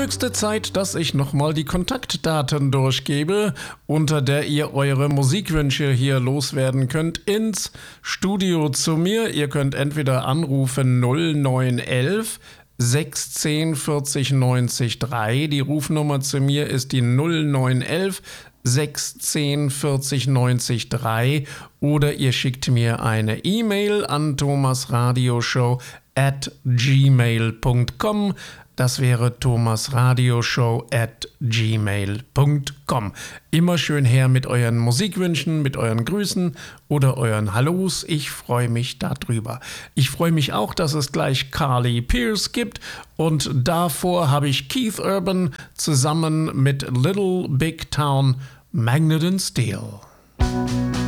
Höchste Zeit, dass ich nochmal die Kontaktdaten durchgebe, unter der ihr eure Musikwünsche hier loswerden könnt ins Studio zu mir. Ihr könnt entweder anrufen 0911 610 40 90 3. Die Rufnummer zu mir ist die 0911 610 40 90 3. Oder ihr schickt mir eine E-Mail an thomasradioshow@gmail.com. Das wäre thomasradioshow@gmail.com. Immer schön her mit euren Musikwünschen, mit euren Grüßen oder euren Hallos. Ich freue mich darüber. Ich freue mich auch, dass es gleich Carly Pearce gibt. Und davor habe ich Keith Urban zusammen mit Little Big Town Magnet and Steel.